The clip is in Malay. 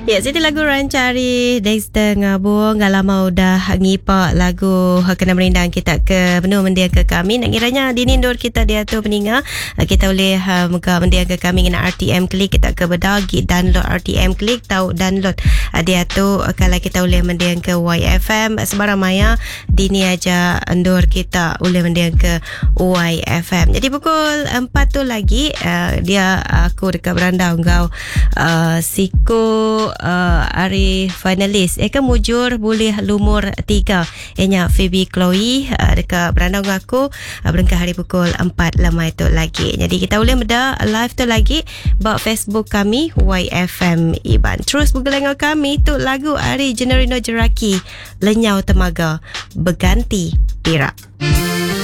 Ya, Siti lagu Rancari Dexter ngabung lama udah ngipak lagu kena merindang kita ke penuh mendiang ke kami. Nak kiranya dinindur kita dia tu peninga. Kita boleh muka mendiang ke kami kena RTM klik kita ke bedagi download RTM klik tahu download dia tu kalau kita boleh mendiang ke YFM sebarang maya dini aja endur kita boleh mendiang ke YFM. Jadi pukul 4 tu lagi dia aku dekat beranda kau Siko hari finalis kan mujur boleh lumur 3 ianya Phoebe Chloe dekat beranda aku berengkah hari pukul 4 lama itu lagi. Jadi kita boleh beda live tu lagi buat Facebook kami YFM Iban. Terus bergelengar kami tu lagu Ari Generino Jeraki Lenyau Temaga Berganti Pirak.